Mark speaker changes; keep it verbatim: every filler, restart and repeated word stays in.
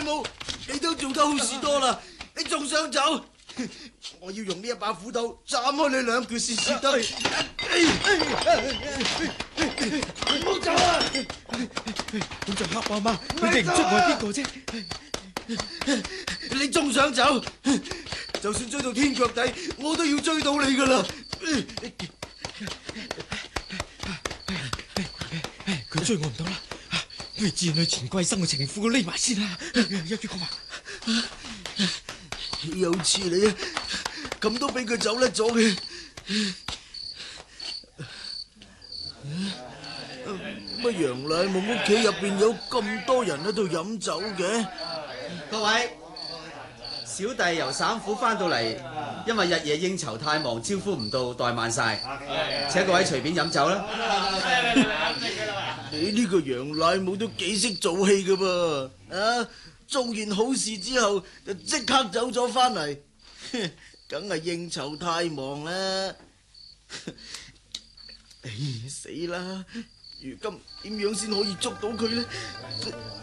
Speaker 1: 武，你都做得好事多啦，你仲想走？我要用呢一把斧頭斬開你兩腳先至得。唔好走啊！
Speaker 2: 咁就黑媽媽，佢認唔出我係邊個啫？
Speaker 1: 你仲想走？就算追到天腳底，我都要追到你噶啦！
Speaker 2: 佢追我唔到啦，不如自然去錢桂生嘅情婦嗰匿埋先啦。一於講話，
Speaker 1: 有次你啊，咁都俾佢走甩咗嘅。乜楊乃武屋企入邊有咁多人喺度飲酒嘅？
Speaker 3: 各位，小弟由省府翻到嚟，因為日夜應酬太忙，招呼唔到，怠慢晒，請各位隨便飲酒啦。
Speaker 1: 你呢個楊乃武都幾識做戲噶噃，啊！做完好事之後就即刻走咗翻嚟，梗係應酬太忙啦。唉，死啦！如今點樣先可以捉到佢呢？